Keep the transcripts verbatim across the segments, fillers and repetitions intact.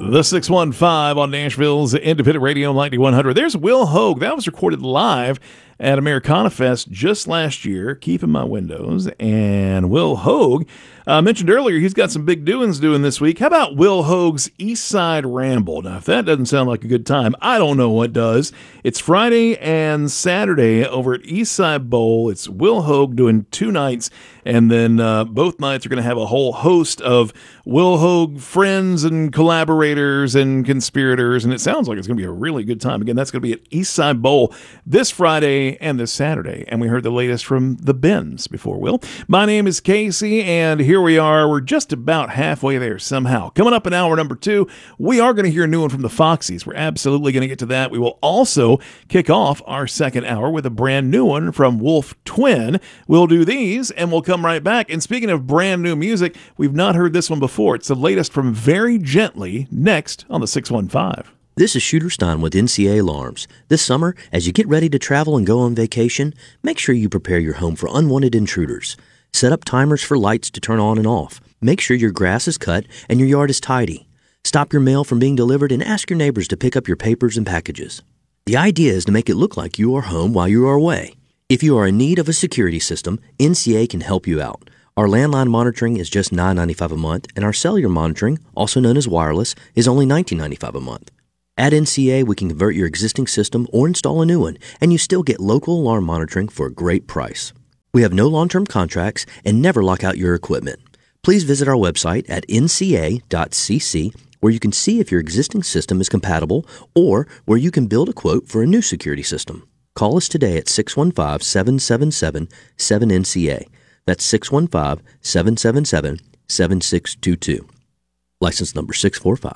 The six one five on Nashville's Independent Radio ninety-one hundred. There's Will Hoge. That was recorded live at Americana Fest just last year, Keeping My Windows. And Will Hoge, I uh, mentioned earlier, he's got some big doings doing this week. How about Will Hoge's East Side Ramble? Now, if that doesn't sound like a good time, I don't know what does. It's Friday and Saturday over at East Side Bowl. It's Will Hoge doing two nights, and then uh, both nights are going to have a whole host of Will Hoge friends and collaborators and conspirators, and it sounds like it's going to be a really good time. Again, that's going to be at East Side Bowl this Friday and this Saturday, and we heard the latest from the Bends before, Will. My name is Casey, and here we are. We're just about halfway there somehow. Coming up in hour number two, we are going to hear a new one from the Foxies. We're absolutely going to get to that. We will also kick off our second hour with a brand new one from Wolf Twin. We'll do these, and we'll come right back. And speaking of brand new music, we've not heard this one before. It's the latest from Very Gently, next on the six one five. This is Shooter Stein with N C A Alarms. This summer, as you get ready to travel and go on vacation, make sure you prepare your home for unwanted intruders. Set up timers for lights to turn on and off. Make sure your grass is cut and your yard is tidy. Stop your mail from being delivered and ask your neighbors to pick up your papers and packages. The idea is to make it look like you are home while you are away. If you are in need of a security system, N C A can help you out. Our landline monitoring is just nine dollars and ninety-five cents a month, and our cellular monitoring, also known as wireless, is only nineteen dollars and ninety-five cents a month. At N C A, we can convert your existing system or install a new one, and you still get local alarm monitoring for a great price. We have no long-term contracts and never lock out your equipment. Please visit our website at N C A dot C C, where you can see if your existing system is compatible or where you can build a quote for a new security system. Call us today at six one five, seven seven seven, seven N C A. That's six one five, seven seven seven, seven six two two. License number six four five.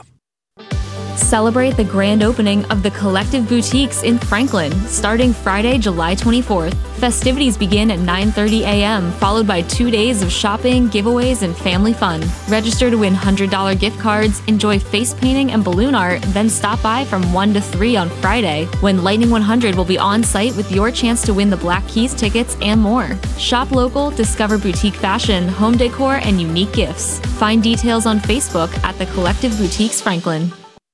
Celebrate the grand opening of the Collective Boutiques in Franklin, starting Friday, July twenty-fourth. Festivities begin at nine thirty a.m., followed by two days of shopping, giveaways, and family fun. Register to win one hundred dollars gift cards, enjoy face painting and balloon art, then stop by from one to three on Friday, when Lightning one hundred will be on site with your chance to win the Black Keys tickets and more. Shop local, discover boutique fashion, home decor, and unique gifts. Find details on Facebook at the Collective Boutiques Franklin.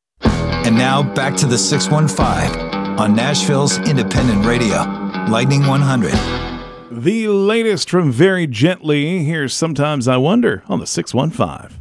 And now back to the six one five on Nashville's Independent Radio, Lightning one hundred. The latest from Very Gently. Here's Sometimes I Wonder on the six one five.